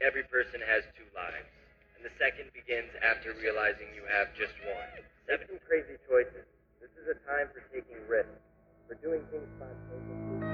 every person has two lives, and the second begins after realizing you have just one. Make some crazy choices. This is a time for taking risks, for doing things spontaneously.